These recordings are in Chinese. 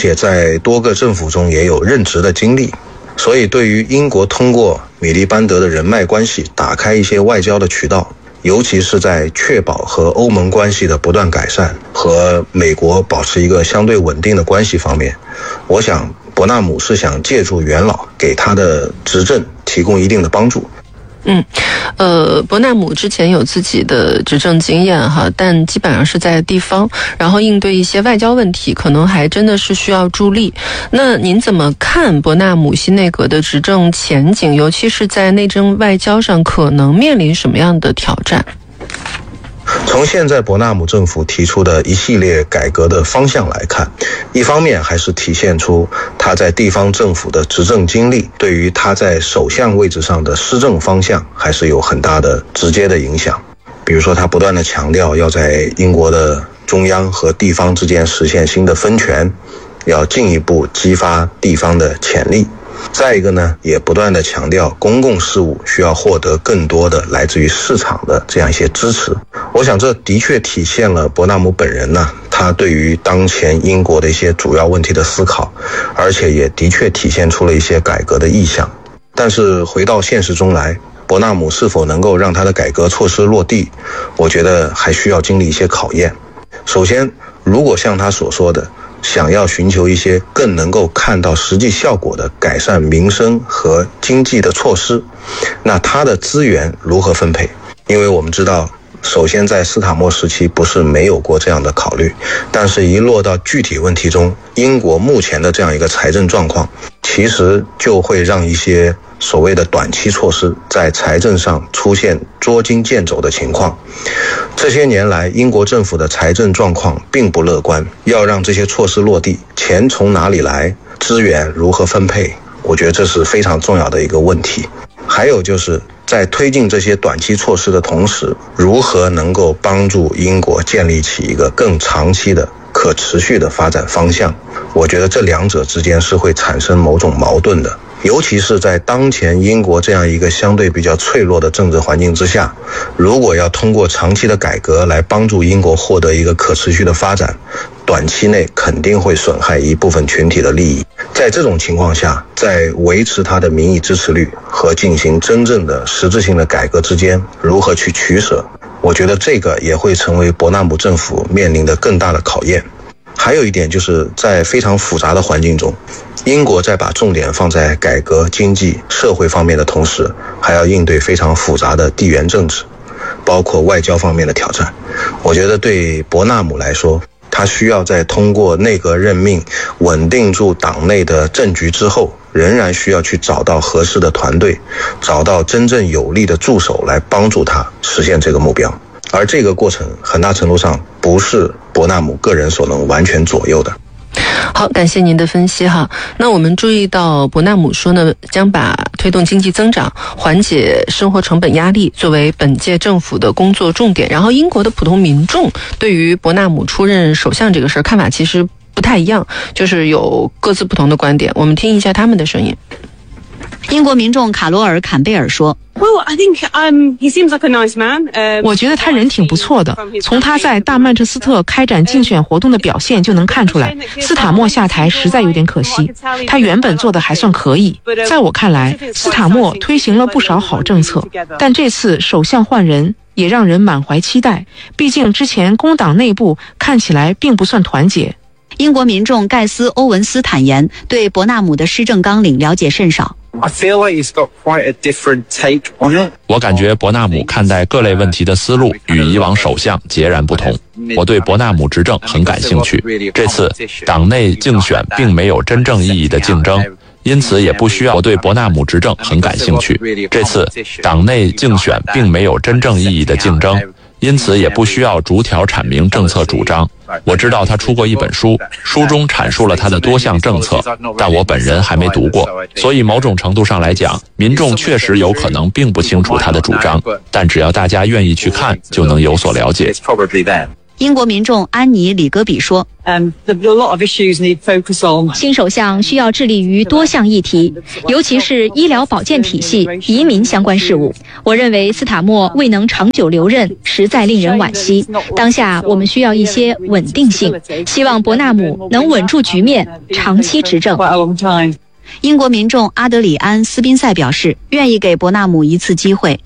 且在多个政府中也有任职的经历，所以对于英国通过米利班德的人脉关系打开一些外交的渠道，尤其是在确保和欧盟关系的不断改善和美国保持一个相对稳定的关系方面，我想伯纳姆是想借助元老给他的执政提供一定的帮助。 伯纳姆之前有自己的执政经验哈，但基本上是在地方，然后应对一些外交问题，可能还真的是需要助力。那您怎么看伯纳姆新内阁的执政前景，尤其是在内政外交上可能面临什么样的挑战？ 从现在伯纳姆政府提出的一系列改革的方向来看，一方面还是体现出他在地方政府的执政经历，对于他在首相位置上的施政方向还是有很大的直接的影响。比如说他不断的强调要在英国的中央和地方之间实现新的分权，要进一步激发地方的潜力。再一个呢，也不断的强调公共事务需要获得更多的来自于市场的这样一些支持。我想这的确体现了伯纳姆本人呢，他对于当前英国的一些主要问题的思考，而且也的确体现出了一些改革的意向。但是回到现实中来，伯纳姆是否能够让他的改革措施落地，我觉得还需要经历一些考验。首先，如果像他所说的想要寻求一些更能够看到实际效果的改善民生和经济的措施，那他的资源如何分配？因为我们知道，首先在斯塔默时期不是没有过这样的考虑，但是一落到具体问题中，英国目前的这样一个财政状况，其实就会让一些所谓的短期措施在财政上出现捉襟见肘的情况。这些年来，英国政府的财政状况并不乐观，要让这些措施落地，钱从哪里来，资源如何分配，我觉得这是非常重要的一个问题。还有就是在推进这些短期措施的同时，如何能够帮助英国建立起一个更长期的可持续的发展方向，我觉得这两者之间是会产生某种矛盾的。尤其是在当前英国这样一个相对比较脆弱的政治环境之下，如果要通过长期的改革来帮助英国获得一个可持续的发展，短期内肯定会损害一部分群体的利益。在这种情况下，在维持他的民意支持率和进行真正的实质性的改革之间如何去取舍，我觉得这个也会成为伯纳姆政府面临的更大的考验。还有一点就是在非常复杂的环境中，英国在把重点放在改革经济社会方面的同时，还要应对非常复杂的地缘政治，包括外交方面的挑战。我觉得对伯纳姆来说，他需要在通过内阁任命稳定住党内的政局之后，仍然需要去找到合适的团队，找到真正有力的助手来帮助他实现这个目标。而这个过程很大程度上不是伯纳姆个人所能完全左右的。 好，感谢您的分析哈。那我们注意到伯纳姆说呢，将把推动经济增长、缓解生活成本压力作为本届政府的工作重点。然后英国的普通民众对于伯纳姆出任首相这个事儿看法其实不太一样，就是有各自不同的观点。我们听一下他们的声音。 英国民众卡罗尔·坎贝尔说我觉得他人挺不错的，从他在大曼彻斯特开展竞选活动的表现就能看出来，斯塔默下台实在有点可惜，他原本做的还算可以。在我看来，斯塔默推行了不少好政策，但这次首相换人也让人满怀期待，毕竟之前工党内部看起来并不算团结。 英国民众盖斯·欧文斯坦言，对伯纳姆的施政纲领了解甚少。 我感觉伯纳姆看待各类问题的思路与以往首相截然不同。我对伯纳姆执政很感兴趣。这次党内竞选并没有真正意义的竞争，因此也不需要。我对伯纳姆执政很感兴趣。这次党内竞选并没有真正意义的竞争，因此也不需要逐条阐明政策主张。我知道他出过一本书，书中阐述了他的多项政策，但我本人还没读过，所以某种程度上来讲，民众确实有可能并不清楚他的主张，但只要大家愿意去看，就能有所了解。 英国民众安妮·里戈比说， 新首相需要致力于多项议题，尤其是医疗保健体系、移民相关事务。我认为斯塔默未能长久留任，实在令人惋惜。当下我们需要一些稳定性，希望伯纳姆能稳住局面，长期执政。 英国民众阿德里安·斯宾塞表示，愿意给伯纳姆一次机会。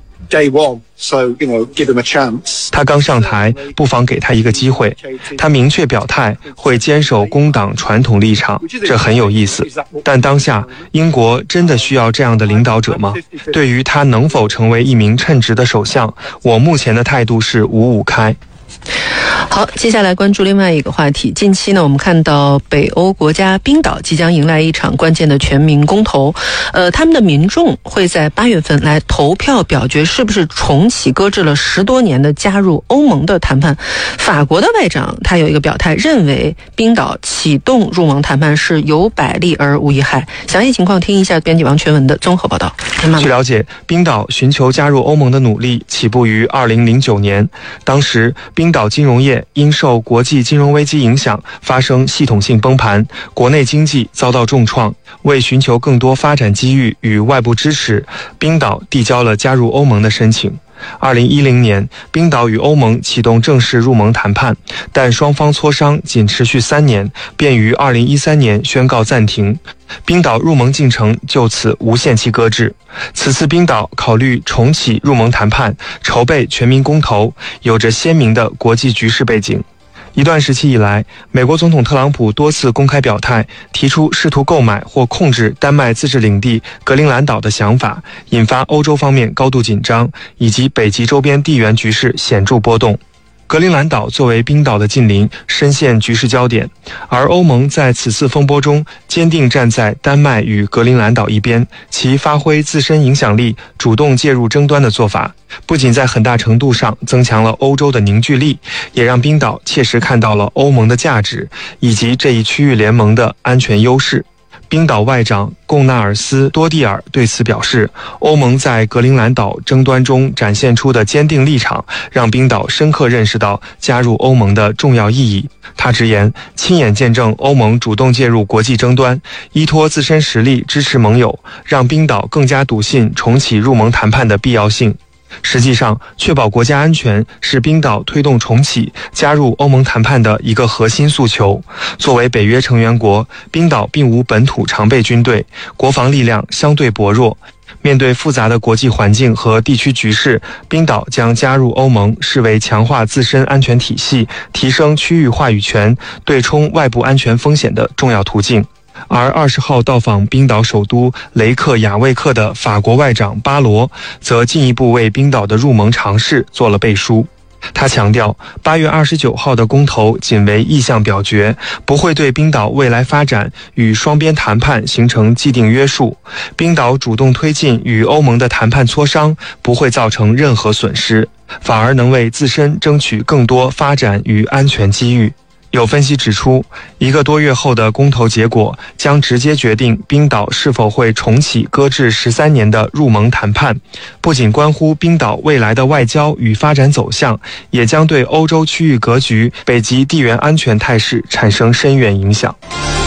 他刚上台，不妨给他一个机会。他明确表态会坚守工党传统立场，这很有意思。但当下英国真的需要这样的领导者吗？对于他能否成为一名称职的首相，我目前的态度是五五开。 好，接下来关注另外一个话题。近期呢，我们看到北欧国家冰岛即将迎来一场关键的全民公投，他们的民众会在8月份来投票表决是不是重启搁置了10多年的加入欧盟的谈判。法国的外长他有一个表态，认为冰岛启动入盟谈判是有百利而无一害。详细情况听一下编辑王全文的综合报道。 据了解，冰岛寻求加入欧盟的努力起步于2009年，当时冰岛金融业因受国际金融危机影响发生系统性崩盘，国内经济遭到重创。为寻求更多发展机遇与外部支持，冰岛递交了加入欧盟的申请。2010年，冰岛与欧盟启动正式入盟谈判，但双方磋商仅持续3年，便于2013年宣告暂停。冰岛入盟进程就此无限期搁置。此次冰岛考虑重启入盟谈判，筹备全民公投，有着鲜明的国际局势背景。一段时期以来，美国总统特朗普多次公开表态，提出试图购买或控制丹麦自治领地格陵兰岛的想法，引发欧洲方面高度紧张，以及北极周边地缘局势显著波动。格陵兰岛作为冰岛的近邻，深陷局势焦点，而欧盟在此次风波中坚定站在丹麦与格陵兰岛一边，其发挥自身影响力，主动介入争端的做法，不仅在很大程度上增强了欧洲的凝聚力，也让冰岛切实看到了欧盟的价值，以及这一区域联盟的安全优势。冰岛外长贡纳尔斯·多蒂尔对此表示，欧盟在格陵兰岛争端中展现出的坚定立场，让冰岛深刻认识到加入欧盟的重要意义。他直言，亲眼见证欧盟主动介入国际争端，依托自身实力支持盟友，让冰岛更加笃信重启入盟谈判的必要性。实际上，确保国家安全是冰岛推动重启加入欧盟谈判的一个核心诉求。作为北约成员国，冰岛并无本土常备军队，国防力量相对薄弱。面对复杂的国际环境和地区局势，冰岛将加入欧盟视为强化自身安全体系、提升区域话语权、对冲外部安全风险的重要途径。而20号到访冰岛首都雷克雅未克的法国外长巴罗，则进一步为冰岛的入盟尝试做了背书。他强调，8月29号的公投仅为意向表决，不会对冰岛未来发展与双边谈判形成既定约束。冰岛主动推进与欧盟的谈判磋商，不会造成任何损失，反而能为自身争取更多发展与安全机遇。有分析指出，1个多月后的公投结果将直接决定冰岛是否会重启搁置13年的入盟谈判，不仅关乎冰岛未来的外交与发展走向，也将对欧洲区域格局、北极地缘安全态势产生深远影响。